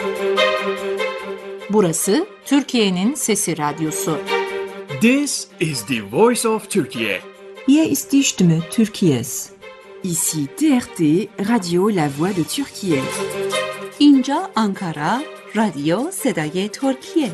Burası Türkiye'nin Sesi Radyosu. This is the voice of Turkey. Hier ist die Stimme Türkiye's. Ici TRT, Radio La Voix de Türkiye. اینجا آنکارا، رادیو صدای ترکیه.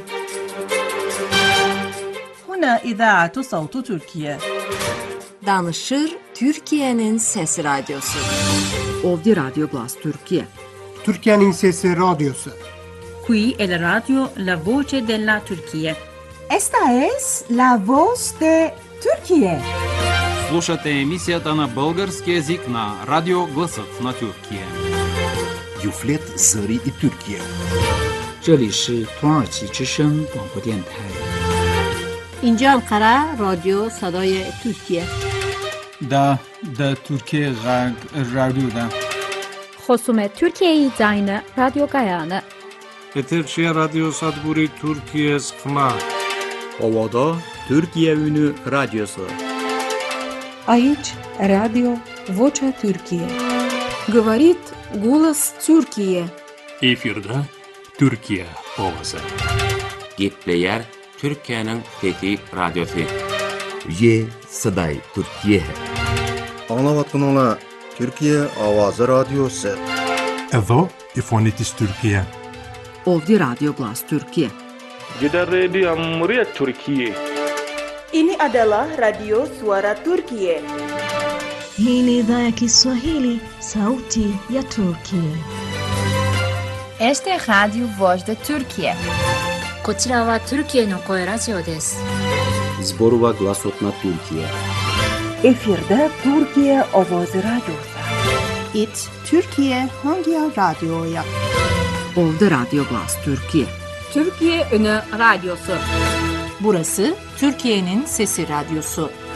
هنا إذاعة صوت تركيا. Danışır Türkiye'nin Sesi Radyosu. Ovdje Radio Glas Türkiye. Türkiye'nin Sesi Radyosu. Qui è la radio La Voce della Turchia. Esta es la voz de Türkiye. Слушате емисията на български език на Радио Гласът на Türkiye. Yuflet Zări i Türkiye. 这里是土耳其之声广播电台。 اینجا انقره رادیو صدای ترکیه. دا ترکیه رادیو دا. خصوم ترکیه زاین رادیو گایانه. Eterşehir Radyo Sadburi Türkiye Sıkma. Ovada Türkiye Ünü Radyosu. Aici Radio Vocea Türkiye. Говорит голос Türkiye. Efirde Türkiye Ovası. Gitleyer Türkiye'nin Fethi Radyosu. Ye Saday Türkiye. Anlavatkanala Türkiye Avazı Radyosu. Evo İfonitis Türkiye. Ovdje Radio Glas Türkiye. Gidan Rediyon Muryar Türkiye. Ini adalah Radio Suara Turkiye. Hii ni idhaa ya Kiswahili, Sauti ya Turkiye. Este es Radio Voz de Turkiye. こちらはトルキエの声ラジオです。 Zborova Glasot na Türkiye. Efirde Türkiye Ovozi Radyosu. It Türkiye Hangi Radyo'ya? Ovdje Radio Glas Türkiye. Türkiye Ünü Radyosu. Burası Türkiye'nin Sesi Radyosu.